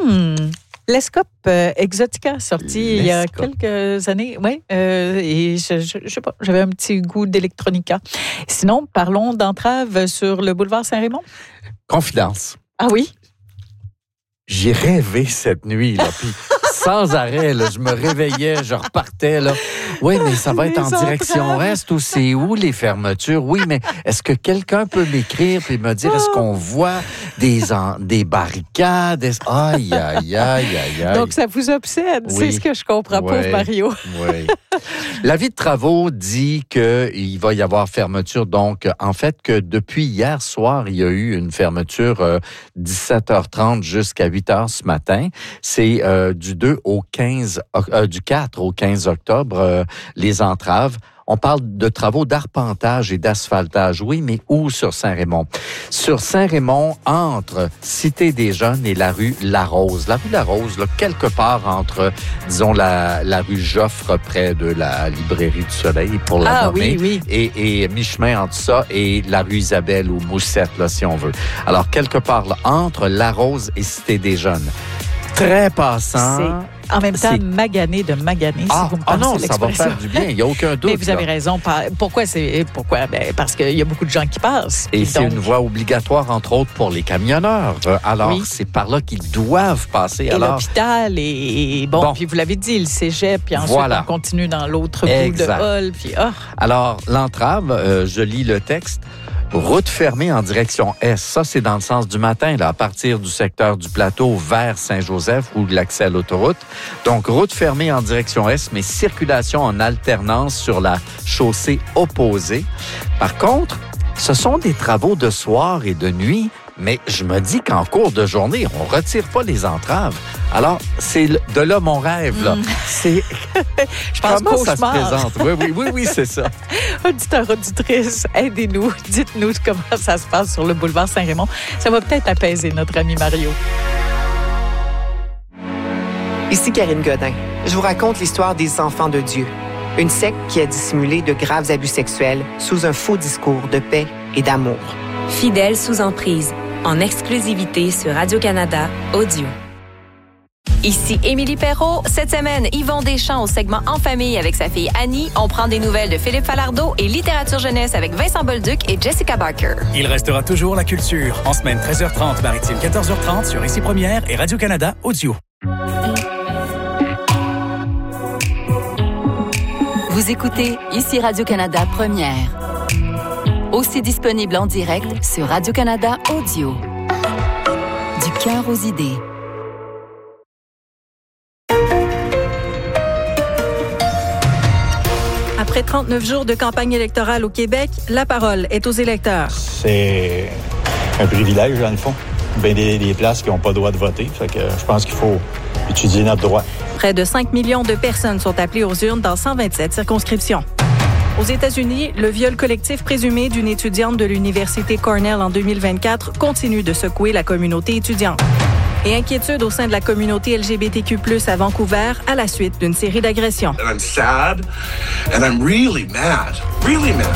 L'Escope Exotica, sorti il y a quelques années. Oui, et je sais pas, j'avais un petit goût d'électronica. Sinon, parlons d'entrave sur le boulevard Saint-Raymond. Confidence. Ah oui? J'ai rêvé cette nuit, là, puis sans arrêt, là, je me réveillais, je repartais, là. Oui, mais ça va être en direction est ou c'est où les fermetures? Oui, mais est-ce que quelqu'un peut m'écrire et me dire, est-ce qu'on voit des barricades? Aïe, aïe, aïe, aïe, aïe. Donc, ça vous obsède, c'est ce que je comprends, pauvre Mario. Oui. L'avis de travaux dit qu'il va y avoir fermeture. Donc, en fait, que depuis hier soir, il y a eu une fermeture 17h30 jusqu'à 8h ce matin. C'est du 4 au 15 octobre, les entraves. On parle de travaux d'arpentage et d'asphaltage. Oui, mais où sur Saint-Raymond? Sur Saint-Raymond, entre Cité des Jeunes et la rue Larose. La rue Larose, là, quelque part entre, disons, la rue Joffre, près de la librairie du Soleil, pour la nommer. Oui. Et mi-chemin entre ça et la rue Isabelle ou Moussette, là, si on veut. Alors, quelque part, là, entre Larose et Cité des Jeunes. Très passant. C'est en même temps magané de magané, si vous me passez non, l'expression. Ça va faire du bien, il n'y a aucun doute. Mais vous avez raison. Pourquoi? Ben, parce qu'il y a beaucoup de gens qui passent. Et c'est une voie obligatoire, entre autres, pour les camionneurs. Alors, c'est par là qu'ils doivent passer. Et l'hôpital, et bon, puis vous l'avez dit, le cégep, puis ensuite on continue dans l'autre bout de hall. Puis, Alors, l'entrave, je lis le texte. Route fermée en direction Est. Ça, c'est dans le sens du matin, là, à partir du secteur du plateau vers Saint-Joseph ou de l'accès à l'autoroute. Donc, route fermée en direction Est, mais circulation en alternance sur la chaussée opposée. Par contre, ce sont des travaux de soir et de nuit, mais je me dis qu'en cours de journée, on ne retire pas les entraves. Alors, c'est de là mon rêve, là. C'est... Je pense comment ça se présente? Oui, c'est ça. Auditeurs, auditrices, aidez-nous. Dites-nous comment ça se passe sur le boulevard Saint-Raymond. Ça va peut-être apaiser notre ami Mario. Ici Karine Godin. Je vous raconte l'histoire des enfants de Dieu. Une secte qui a dissimulé de graves abus sexuels sous un faux discours de paix et d'amour. Fidèles sous emprise, en exclusivité sur Radio-Canada Audio. Ici Émilie Perrault. Cette semaine, Yvon Deschamps au segment En famille avec sa fille Annie. On prend des nouvelles de Philippe Falardeau et littérature jeunesse avec Vincent Bolduc et Jessica Barker. Il restera toujours la culture. En semaine 13h30, maritime 14h30 sur Ici Première et Radio-Canada Audio. Vous écoutez Ici Radio-Canada Première. Aussi disponible en direct sur Radio-Canada Audio. Du cœur aux idées. Après 39 jours de campagne électorale au Québec, la parole est aux électeurs. C'est un privilège, dans le fond. Bien des places qui n'ont pas le droit de voter. Fait que je pense qu'il faut étudier notre droit. Près de 5 millions de personnes sont appelées aux urnes dans 127 circonscriptions. Aux États-Unis, le viol collectif présumé d'une étudiante de l'Université Cornell en 2024 continue de secouer la communauté étudiante. Et inquiétude au sein de la communauté LGBTQ+ à Vancouver à la suite d'une série d'agressions. And I'm sad and I'm really mad. Really mad.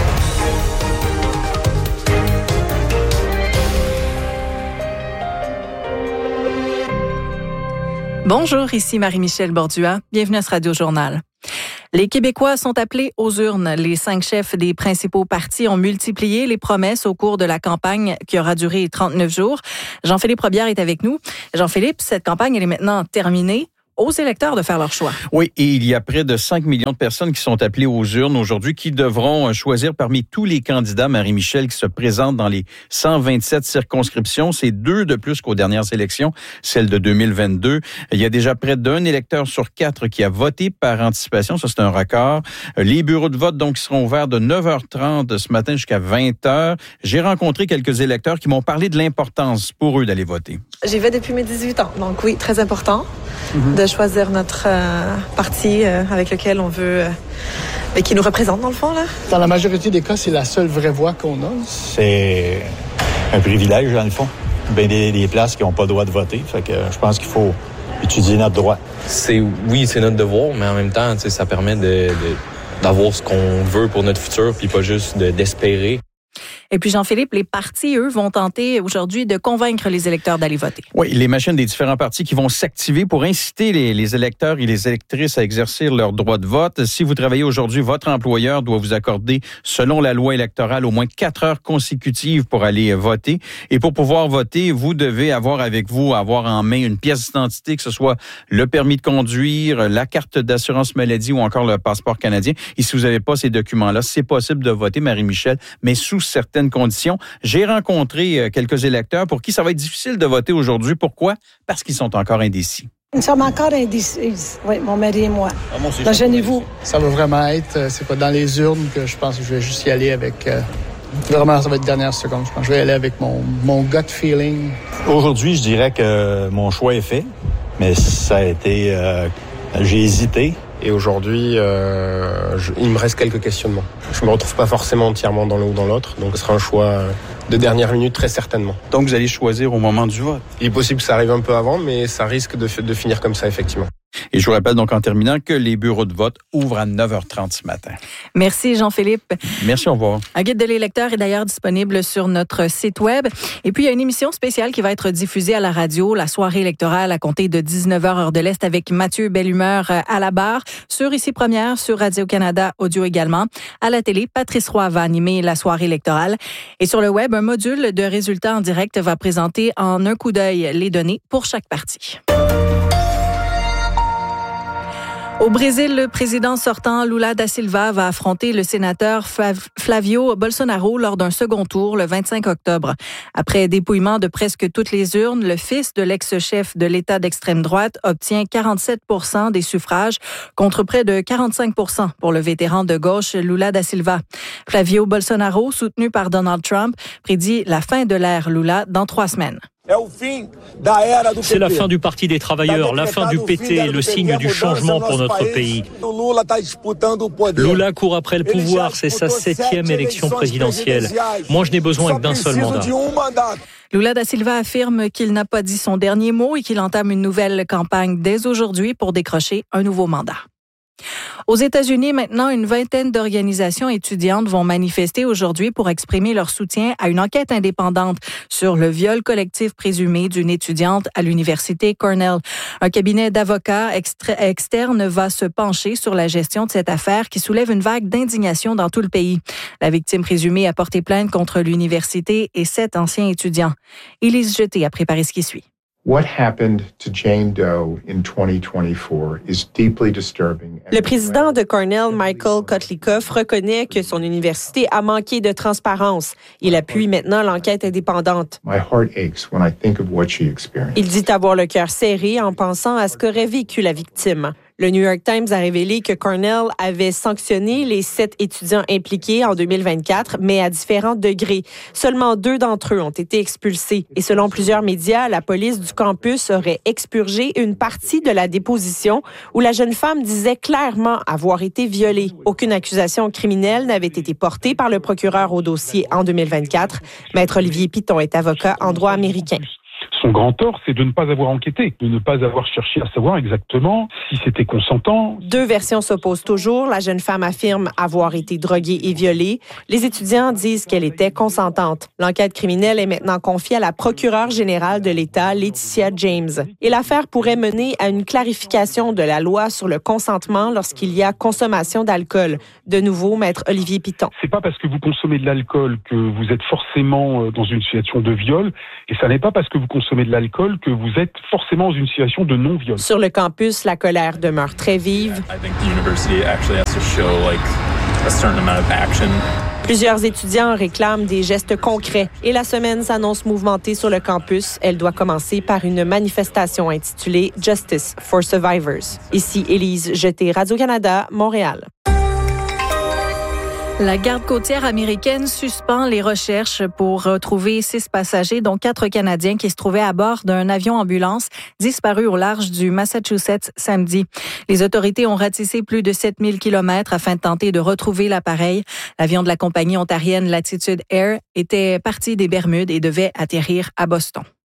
Bonjour, ici Marie-Michel Bordua. Bienvenue à ce Radio-Journal. Les Québécois sont appelés aux urnes. Les 5 chefs des principaux partis ont multiplié les promesses au cours de la campagne qui aura duré 39 jours. Jean-Philippe Robillard est avec nous. Jean-Philippe, cette campagne, elle est maintenant terminée. Aux électeurs de faire leur choix. Oui, et il y a près de 5 millions de personnes qui sont appelées aux urnes aujourd'hui, qui devront choisir parmi tous les candidats, Marie-Michel, qui se présentent dans les 127 circonscriptions. C'est 2 de plus qu'aux dernières élections, celle de 2022. Il y a déjà près d'un électeur sur 4 qui a voté par anticipation. Ça, c'est un record. Les bureaux de vote, donc, seront ouverts de 9h30 ce matin jusqu'à 20h. J'ai rencontré quelques électeurs qui m'ont parlé de l'importance pour eux d'aller voter. J'y vais depuis mes 18 ans. Donc oui, très important de choisir notre parti avec lequel on veut, qui nous représente dans le fond. Là. Dans la majorité des cas, c'est la seule vraie voix qu'on a. C'est un privilège, dans le fond. Bien des places qui n'ont pas le droit de voter. Fait que je pense qu'il faut étudier notre droit. C'est notre devoir, mais en même temps, ça permet d'avoir ce qu'on veut pour notre futur, puis pas juste d'espérer. Et puis, Jean-Philippe, les partis, eux, vont tenter aujourd'hui de convaincre les électeurs d'aller voter. Oui, les machines des différents partis qui vont s'activer pour inciter les électeurs et les électrices à exercer leur droit de vote. Si vous travaillez aujourd'hui, votre employeur doit vous accorder, selon la loi électorale, au moins 4 heures consécutives pour aller voter. Et pour pouvoir voter, vous devez avoir en main une pièce d'identité, que ce soit le permis de conduire, la carte d'assurance maladie ou encore le passeport canadien. Et si vous n'avez pas ces documents-là, c'est possible de voter, Marie-Michel, mais sous certaines conditions. J'ai rencontré quelques électeurs pour qui ça va être difficile de voter aujourd'hui. Pourquoi? Parce qu'ils sont encore indécis. Nous sommes encore indécises, oui, mon mari et moi. Imaginez-vous. Ça va vraiment être, c'est pas dans les urnes que je pense que je vais juste y aller avec... Vraiment, ça va être dernière seconde. Je pense que je vais aller avec mon gut feeling. Aujourd'hui, je dirais que mon choix est fait, mais ça a été... j'ai hésité. Et aujourd'hui, il me reste quelques questionnements. Je me retrouve pas forcément entièrement dans l'un ou dans l'autre, donc ce sera un choix de dernière minute très certainement. Donc vous allez choisir au moment du vote? Il est possible que ça arrive un peu avant, mais ça risque de finir comme ça, effectivement. Et je vous rappelle donc en terminant que les bureaux de vote ouvrent à 9h30 ce matin. Merci Jean-Philippe. Merci, au revoir. Un guide de l'électeur est d'ailleurs disponible sur notre site web. Et puis il y a une émission spéciale qui va être diffusée à la radio, la soirée électorale à compter de 19h heure de l'Est avec Mathieu Bellumeur à la barre, sur Ici Première, sur Radio-Canada Audio également. À la télé, Patrice Roy va animer la soirée électorale. Et sur le web, un module de résultats en direct va présenter en un coup d'œil les données pour chaque parti. Au Brésil, le président sortant Lula da Silva va affronter le sénateur Flavio Bolsonaro lors d'un second tour le 25 octobre. Après dépouillement de presque toutes les urnes, le fils de l'ex-chef de l'État d'extrême droite obtient 47% des suffrages contre près de 45% pour le vétéran de gauche Lula da Silva. Flavio Bolsonaro, soutenu par Donald Trump, prédit la fin de l'ère Lula dans 3 semaines. C'est la fin du Parti des travailleurs, la fin du PT, le signe du changement pour notre pays. Lula court après le pouvoir, c'est sa 7e élection présidentielle. Moi, je n'ai besoin que d'un seul mandat. Lula da Silva affirme qu'il n'a pas dit son dernier mot et qu'il entame une nouvelle campagne dès aujourd'hui pour décrocher un nouveau mandat. Aux États-Unis, maintenant, une vingtaine d'organisations étudiantes vont manifester aujourd'hui pour exprimer leur soutien à une enquête indépendante sur le viol collectif présumé d'une étudiante à l'université Cornell. Un cabinet d'avocats externe va se pencher sur la gestion de cette affaire qui soulève une vague d'indignation dans tout le pays. La victime présumée a porté plainte contre l'université et 7 anciens étudiants. Élise Jeté a préparé ce qui suit. What happened to Jane Doe in 2024 is deeply disturbing. Le président de Cornell, Michael Kotlikoff, reconnaît que son université a manqué de transparence. Il appuie maintenant l'enquête indépendante. My heart aches when I think of what she experienced. Il dit avoir le cœur serré en pensant à ce qu'aurait vécu la victime. Le New York Times a révélé que Cornell avait sanctionné les 7 étudiants impliqués en 2024, mais à différents degrés. Seulement 2 d'entre eux ont été expulsés. Et selon plusieurs médias, la police du campus aurait expurgé une partie de la déposition où la jeune femme disait clairement avoir été violée. Aucune accusation criminelle n'avait été portée par le procureur au dossier en 2024. Maître Olivier Piton est avocat en droit américain. Son grand tort, c'est de ne pas avoir enquêté, de ne pas avoir cherché à savoir exactement si c'était consentant. 2 versions s'opposent toujours. La jeune femme affirme avoir été droguée et violée. Les étudiants disent qu'elle était consentante. L'enquête criminelle est maintenant confiée à la procureure générale de l'État, Laetitia James. Et l'affaire pourrait mener à une clarification de la loi sur le consentement lorsqu'il y a consommation d'alcool. De nouveau, Maître Olivier Piton. C'est pas parce que vous consommez de l'alcool que vous êtes forcément dans une situation de viol, et ça n'est pas parce que vous consommez de l'alcool que vous êtes forcément dans une situation de non-viol. Sur le campus, la colère demeure très vive. Plusieurs étudiants réclament des gestes concrets et la semaine s'annonce mouvementée sur le campus. Elle doit commencer par une manifestation intitulée Justice for Survivors. Ici Élise Jeté, Radio-Canada, Montréal. La garde côtière américaine suspend les recherches pour retrouver 6 passagers, dont 4 Canadiens qui se trouvaient à bord d'un avion ambulance disparu au large du Massachusetts samedi. Les autorités ont ratissé plus de 7000 kilomètres afin de tenter de retrouver l'appareil. L'avion de la compagnie ontarienne Latitude Air était parti des Bermudes et devait atterrir à Boston.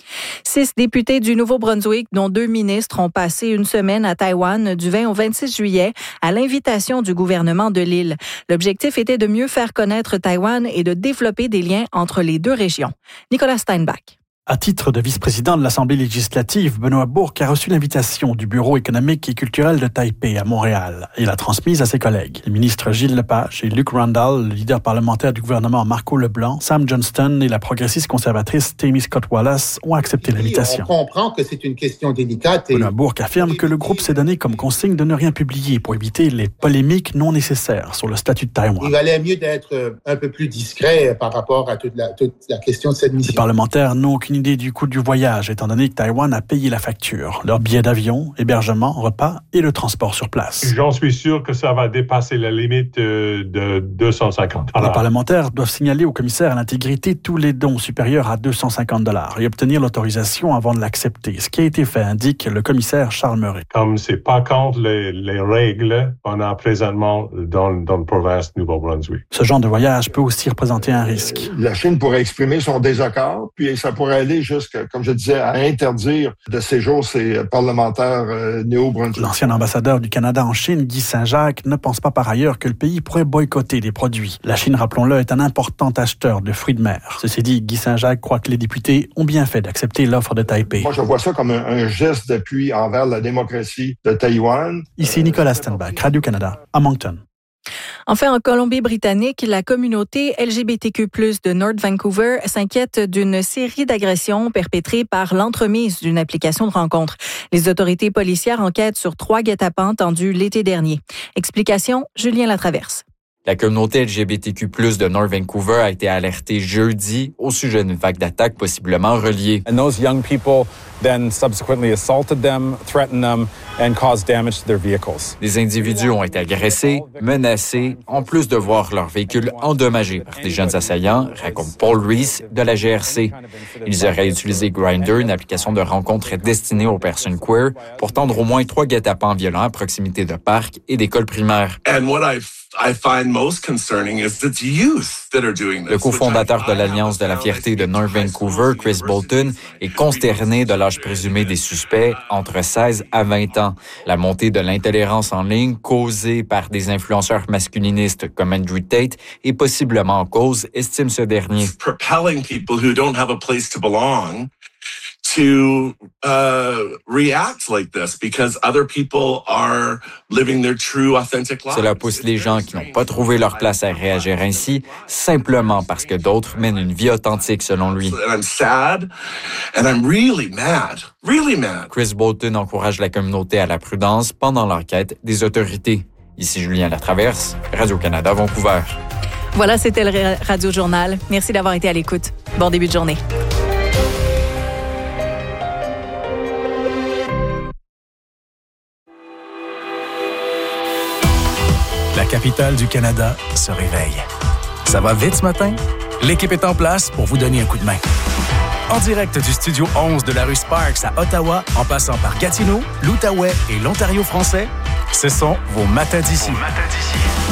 6 députés du Nouveau-Brunswick, dont 2 ministres, ont passé une semaine à Taïwan du 20 au 26 juillet à l'invitation du gouvernement de l'île. L'objectif était de mieux faire connaître Taïwan et de développer des liens entre les deux régions. Nicolas Steinbach. À titre de vice-président de l'Assemblée législative, Benoît Bourque a reçu l'invitation du Bureau économique et culturel de Taipei à Montréal et l'a transmise à ses collègues. Les ministres Gilles Lepage et Luc Randall, le leader parlementaire du gouvernement Marco Leblanc, Sam Johnston et la progressiste conservatrice Tammy Scott Wallace ont accepté l'invitation. On comprend que c'est une question délicate. Benoît Bourque affirme que le groupe s'est donné comme consigne de ne rien publier pour éviter les polémiques non nécessaires sur le statut de Taïwan. Il valait mieux d'être un peu plus discret par rapport à toute la question de cette mission. Les parlementaires n'ont aucune idée du coût du voyage, étant donné que Taïwan a payé la facture. Leurs billets d'avion, hébergement, repas et le transport sur place. J'en suis sûr que ça va dépasser la limite de 250 $. Les parlementaires doivent signaler au commissaire à l'intégrité tous les dons supérieurs à 250 $ et obtenir l'autorisation avant de l'accepter. Ce qui a été fait, indique le commissaire Charles Murray. Comme c'est pas contre les règles qu'on a présentement dans la province du Nouveau-Brunswick. Ce genre de voyage peut aussi représenter un risque. La Chine pourrait exprimer son désaccord, puis ça pourrait aller jusqu'à, comme je disais, à interdire de séjour ces parlementaires néo-brunswick. L'ancien ambassadeur du Canada en Chine, Guy Saint-Jacques, ne pense pas par ailleurs que le pays pourrait boycotter des produits. La Chine, rappelons-le, est un important acheteur de fruits de mer. Ceci dit, Guy Saint-Jacques croit que les députés ont bien fait d'accepter l'offre de Taipei. Moi, je vois ça comme un geste d'appui envers la démocratie de Taïwan. Ici Nicolas Steinbach, Radio-Canada, à Moncton. Enfin, en Colombie-Britannique, la communauté LGBTQ+ de North Vancouver s'inquiète d'une série d'agressions perpétrées par l'entremise d'une application de rencontre. Les autorités policières enquêtent sur 3 guet-apens tendus l'été dernier. Explication, Julien Latraverse. La communauté LGBTQ+ de North Vancouver a été alertée jeudi au sujet d'une vague d'attaques possiblement reliées. And those young people then subsequently assaulted them, threatened them, and caused damage to their vehicles. Des individus ont été agressés, menacés, en plus de voir leur véhicule endommagé par des jeunes assaillants, raconte Paul Reese de la GRC. Ils auraient utilisé Grindr, une application de rencontre destinée aux personnes queer, pour tendre au moins 3 guet-apens violents à proximité de parcs et d'écoles primaires. Le cofondateur de l'Alliance de la fierté de North Vancouver, Chris Bolton, est consterné de l'âge présumé des suspects, entre 16 à 20 ans. La montée de l'intolérance en ligne causée par des influenceurs masculinistes comme Andrew Tate est possiblement en cause, estime ce dernier. To react like this because other people are living their true authentic lives. Cela pousse les gens qui n'ont pas trouvé leur place à réagir ainsi, simplement parce que d'autres mènent une vie authentique, selon lui. I'm sad and I'm really mad. Chris Bolton encourage la communauté à la prudence pendant l'enquête des autorités. Ici Julien Latraverse, Radio-Canada, Vancouver. Voilà, c'était le Radio Journal. Merci d'avoir été à l'écoute. Bon début de journée. La capitale du Canada se réveille. Ça va vite ce matin? L'équipe est en place pour vous donner un coup de main. En direct du Studio 11 de la rue Sparks à Ottawa, en passant par Gatineau, l'Outaouais et l'Ontario français, ce sont vos matins d'ici.